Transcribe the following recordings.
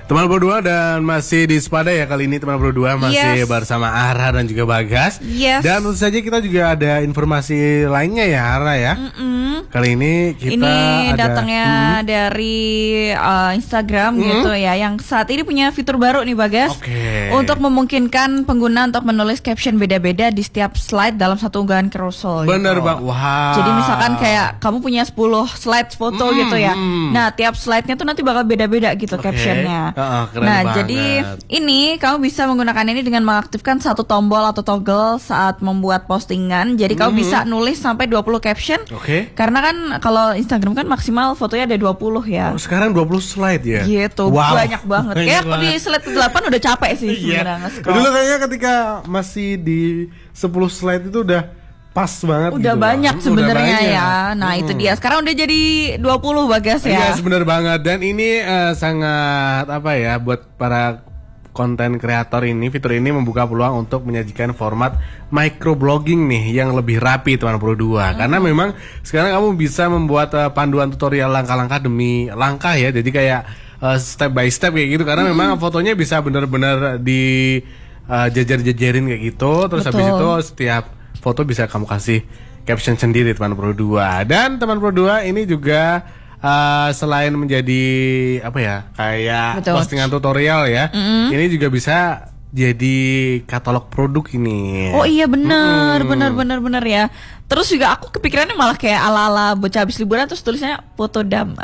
Teman berdua dan masih di Sepada ya kali ini teman berdua masih bersama Ara dan juga Bagas. Dan tentu saja kita juga ada informasi lainnya ya Ara ya. Kali ini kita datangnya dari Instagram gitu ya, yang saat ini punya fitur baru nih Bagas. Untuk memungkinkan pengguna untuk menulis caption beda-beda di setiap slide dalam satu unggahan carousel. Bener Bang. Wow. Jadi misalkan kayak kamu punya 10 slide foto gitu ya. Nah, tiap slide-nya tuh nanti bakal beda-beda gitu captionnya. Nah, banget. Jadi ini kamu bisa menggunakan ini dengan mengaktifkan satu tombol atau toggle saat membuat postingan. Jadi kamu bisa nulis sampai 20 caption. Karena kan kalau Instagram kan maksimal fotonya ada 20 ya. Sekarang 20 slide ya. Gitu. Banyak banget. Kayak aku di slide ke-8 udah capek sih sebenarnya. Dulu kayaknya ketika masih di 10 slide itu udah pas banget. Udah gitu banyak sebenarnya ya. Nah itu dia. Sekarang udah jadi 20 Bagas ya. Iya benar banget. Dan ini sangat apa ya, buat para konten kreator ini, fitur ini membuka peluang untuk menyajikan format microblogging nih yang lebih rapi teman berdua. Karena memang sekarang kamu bisa membuat panduan tutorial langkah-langkah demi langkah ya. Jadi kayak step by step kayak gitu. Karena memang fotonya bisa benar-benar di jajar-jajarin kayak gitu. Terus habis itu setiap foto bisa kamu kasih caption sendiri teman berdua. Dan teman berdua ini juga selain menjadi apa ya, kayak postingan tutorial ya, ini juga bisa jadi katalog produk ini. Oh iya benar ya. Terus juga aku kepikirannya malah kayak ala-ala bocah habis liburan terus tulisnya foto dam.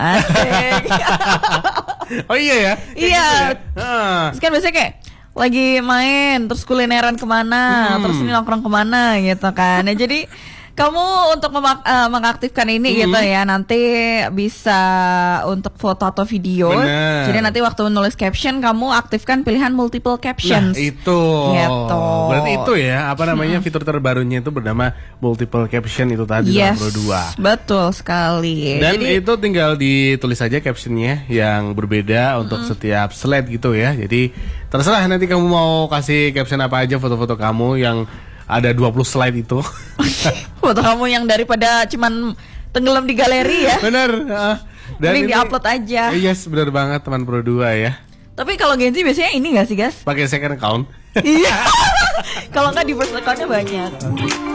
Oh iya ya. Iya. Gitu ya? Terus kan biasanya kayak lagi main, terus kulineran kemana, terus ini nongkrong kemana gitu kan. Nah, jadi kamu untuk mengaktifkan ini gitu ya, nanti bisa untuk foto atau video. Jadi nanti waktu menulis caption kamu aktifkan pilihan multiple captions. Nah itu gitu. Berarti itu ya, apa namanya, fitur terbarunya itu bernama multiple caption itu tadi. Betul sekali. Dan jadi, itu tinggal ditulis saja captionnya yang berbeda untuk setiap slide gitu ya. Jadi terserah nanti kamu mau kasih caption apa aja, foto-foto kamu yang ada 20 slide itu. Foto kamu yang daripada cuman tenggelam di galeri ya. Bener. Dan ini di-upload aja. Yes, bener banget teman berdua ya. Tapi kalau Gen Z biasanya ini gak sih, Gas? Pakai second account. Iya. Kalau nggak di first account-nya banyak.